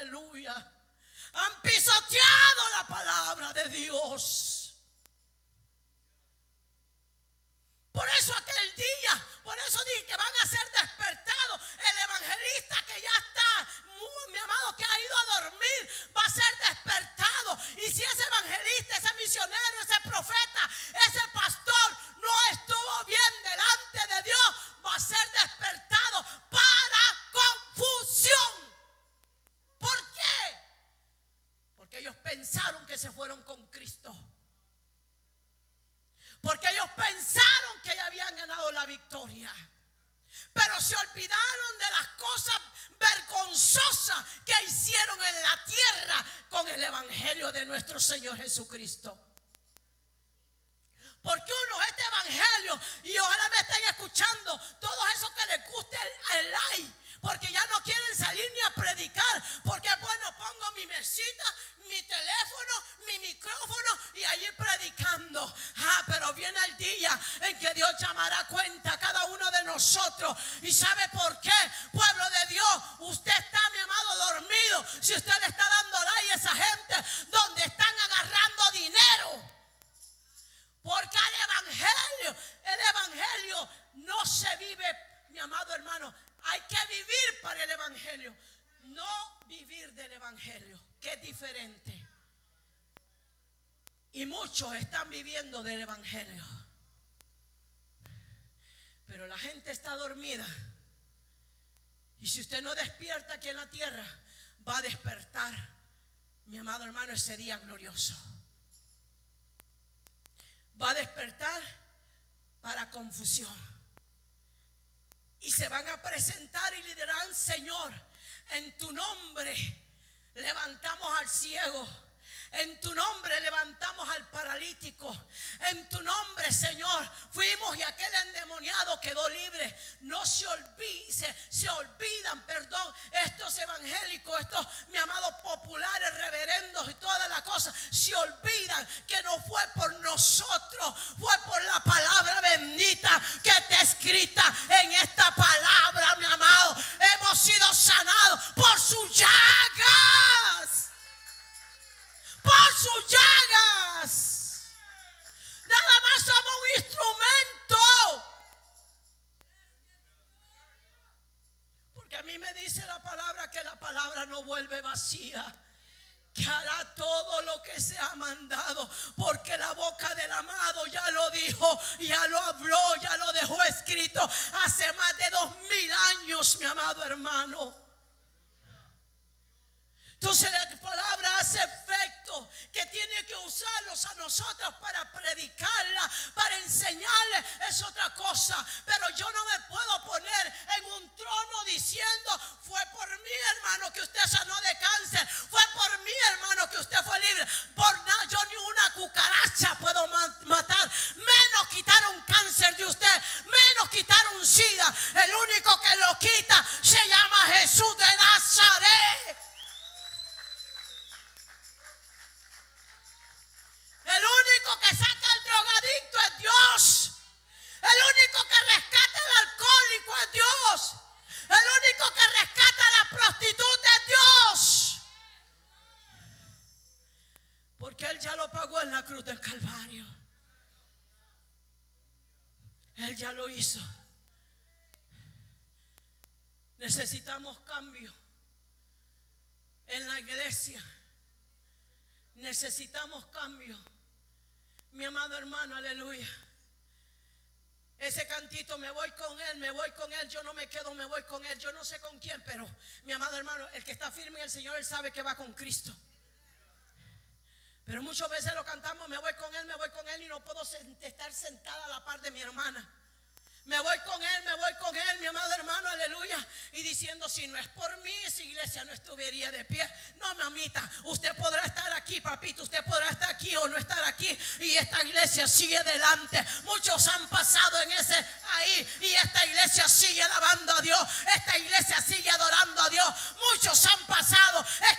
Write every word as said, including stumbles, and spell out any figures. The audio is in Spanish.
aleluya, han pisoteado la palabra de Dios. Por eso aquel día, por eso dije que van a ser despertados. El evangelista que ya está, mi amado, que ha ido a dormir, va a ser despertado. Y si ese evangelista, ese misionero, ese profeta, ese pastor no estuvo bien delante de Dios, va a ser despertado para confusión. ¿Por qué? Porque ellos pensaron que se fueron con Cristo. Porque ellos pensaron que ya habían ganado la victoria. Pero se olvidaron de las cosas vergonzosas que hicieron en la tierra con el evangelio de nuestro Señor Jesucristo. Porque uno, este evangelio, y ojalá me estén escuchando, todos esos que les guste el, el like, porque ya no quieren salir ni a predicar, porque bueno, pongo mi mesita, mi teléfono, mi micrófono y allí predicando. Ah, pero viene el día en que Dios llamará a cuenta a cada uno de nosotros. ¿Y sabe por qué? Pueblo de Dios, usted está, mi amado, dormido. Si usted le está dando like a esa gente donde están agarrando dinero. Porque el evangelio, el evangelio no se vive, mi amado hermano. Hay que vivir para el evangelio, no vivir del evangelio, que es diferente. Y muchos están viviendo del evangelio. Pero la gente está dormida. Y si usted no despierta aquí en la tierra, va a despertar, mi amado hermano, ese día glorioso. Va a despertar para confusión. Y se van a presentar y le dirán: Señor, en tu nombre levantamos al ciego. En tu nombre levantamos al paralítico. En tu nombre, Señor, fuimos y aquel endemoniado quedó libre. No se olviden, se, se olvidan, perdón, estos evangélicos, estos, mi amados, populares, reverendos y toda la cosa. Se olvidan que no fue por nosotros, fue por la palabra bendita que está escrita en esta palabra, mi amado. Hemos sido sanados por sus llagas. Por sus llagas. Nada más somos un instrumento. Porque a mí me dice la palabra que la palabra no vuelve vacía, que hará todo lo que se ha mandado, porque la boca del amado ya lo dijo, ya lo habló, ya lo dejó escrito hace más de dos mil años, mi amado hermano. Entonces la palabra hace efecto, que tiene que usarlos a nosotros para predicarla, para enseñarle, es otra cosa. Pero yo no me puedo poner en un trono diciendo: fue por mí, hermano, que usted sanó de cáncer, fue por mí, hermano, que usted fue libre. Por nada, yo ni una cucaracha puedo matar, menos quitar un cáncer de usted, menos quitar un SIDA. El único que lo quita se llama Jesús de Nazaret. El único que saca al drogadicto es Dios. El único que rescata al alcohólico es Dios. El único que rescata a la prostituta es Dios. Porque Él ya lo pagó en la cruz del Calvario. Él ya lo hizo. Necesitamos cambio en la iglesia. Necesitamos cambio. Mi amado hermano, aleluya. Ese cantito, me voy con él, me voy con él, yo no me quedo, me voy con él. Yo no sé con quién, pero mi amado hermano, el que está firme en el Señor, él sabe que va con Cristo. Pero muchas veces lo cantamos: me voy con él, me voy con él, y no puedo estar sentada a la par de mi hermana. Me voy con él, me voy con él, mi amado hermano, aleluya. Y diciendo: si no es por mí, esa iglesia no estuviera de pie. No, mamita, usted podrá estar aquí, papito, usted podrá estar aquí o no estar aquí, y esta iglesia sigue adelante. Muchos han pasado en ese ahí, y esta iglesia sigue alabando a Dios. Esta iglesia sigue adorando a Dios. Muchos han pasado,